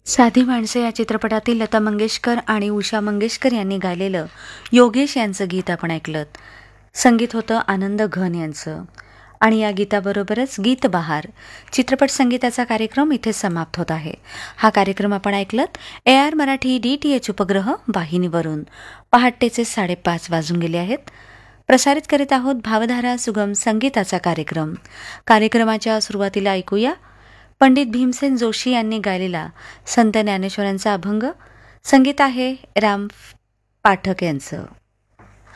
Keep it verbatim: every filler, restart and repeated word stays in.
साधी माणसे या चित्रपटातील लता मंगेशकर आणि उषा मंगेशकर यांनी गायलेलं योगेश यांचं गीत आपण ऐकलं. संगीत होतं आनंद घन यांचं. आणि या गीताबरोबरच गीत बहार चित्रपट संगीताचा कार्यक्रम इथे समाप्त होत आहे. हा कार्यक्रम आपण ऐकलत A R Marathi D T H उपग्रह वाहिनीवरून. पहाटेचे साडेपाच वाजून गेले आहेत. प्रसारित करीत आहोत भावधारा सुगम संगीताचा कार्यक्रम. कार्यक्रमाच्या सुरुवातीला ऐकूया पंडित भीमसेन जोशी यांनी गायलेला संत ज्ञानेश्वरांचा अभंग. संगीत आहे राम पाठक यांचं.